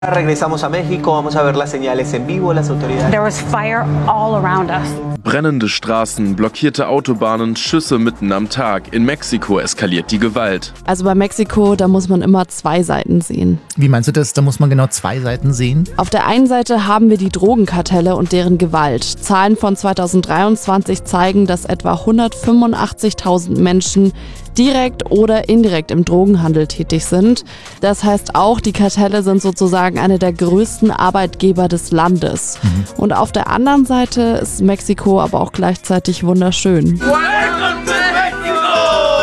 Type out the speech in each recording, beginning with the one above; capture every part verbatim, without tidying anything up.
Regresamos a México, vamos a ver las señales en vivo, las autoridades. There was fire all around us. Brennende Straßen, blockierte Autobahnen, Schüsse mitten am Tag. In Mexiko eskaliert die Gewalt. Also bei Mexiko, da muss man immer zwei Seiten sehen. Wie meinst du das? Da muss man genau zwei Seiten sehen? Auf der einen Seite haben wir die Drogenkartelle und deren Gewalt. Zahlen von zweitausenddreiundzwanzig zeigen, dass etwa hundertfünfundachtzigtausend Menschen direkt oder indirekt im Drogenhandel tätig sind. Das heißt auch, die Kartelle sind sozusagen eine der größten Arbeitgeber des Landes. Mhm. Und auf der anderen Seite ist Mexiko aber auch gleichzeitig wunderschön. Welcome to Mexico!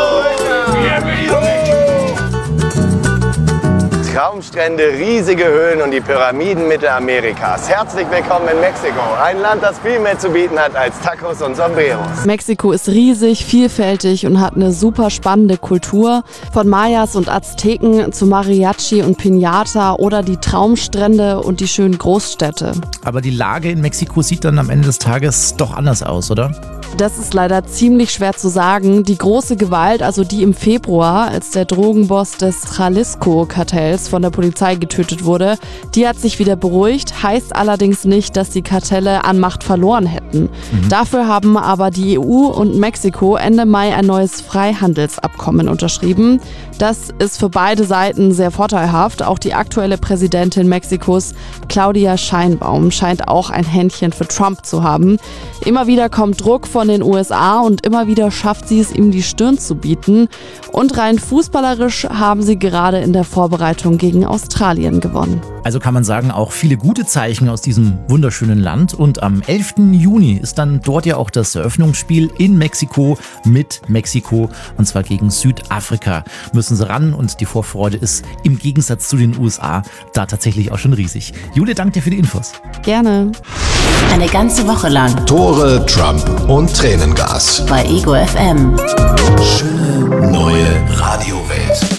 Traumstrände, riesige Höhen und die Pyramiden Mittelamerikas. Herzlich willkommen in Mexiko, ein Land, das viel mehr zu bieten hat als Tacos und Sombreros. Mexiko ist riesig, vielfältig und hat eine super spannende Kultur. Von Mayas und Azteken zu Mariachi und Piñata oder die Traumstrände und die schönen Großstädte. Aber die Lage in Mexiko sieht dann am Ende des Tages doch anders aus, oder? Das ist leider ziemlich schwer zu sagen. Die große Gewalt, also die im Februar, als der Drogenboss des Jalisco-Kartells von der Polizei getötet wurde, die hat sich wieder beruhigt, heißt allerdings nicht, dass die Kartelle an Macht verloren hätten. Mhm. Dafür haben aber die E U und Mexiko Ende Mai ein neues Freihandelsabkommen unterschrieben. Das ist für beide Seiten sehr vorteilhaft. Auch die aktuelle Präsidentin Mexikos, Claudia Sheinbaum, scheint auch ein Händchen für Trump zu haben. Immer wieder kommt Druck von den U S A und immer wieder schafft sie es, ihm die Stirn zu bieten. Und rein fußballerisch haben sie gerade in der Vorbereitung gegen Australien gewonnen. Also kann man sagen, auch viele gute Zeichen aus diesem wunderschönen Land. Und am elften Juni ist dann dort ja auch das Eröffnungsspiel in Mexiko mit Mexiko, und zwar gegen Südafrika. Müssen sie ran und die Vorfreude ist im Gegensatz zu den U S A da tatsächlich auch schon riesig. Jule, danke dir für die Infos. Gerne. Eine ganze Woche lang Tore, Trump und Tränengas bei Ego F M. Schöne neue Radiowelt.